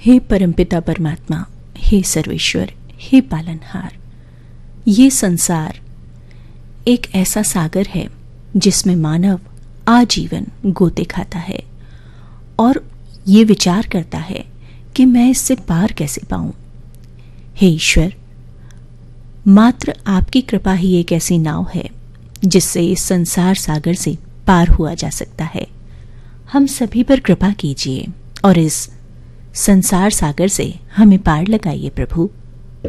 हे परमपिता परमात्मा, हे सर्वेश्वर, हे पालनहार, ये संसार एक ऐसा सागर है जिसमें मानव आजीवन गोते खाता है और ये विचार करता है कि मैं इससे पार कैसे पाऊं। हे ईश्वर, मात्र आपकी कृपा ही एक ऐसी नाव है जिससे इस संसार सागर से पार हुआ जा सकता है। हम सभी पर कृपा कीजिए और इस संसार सागर से हमें पार लगाइए प्रभु।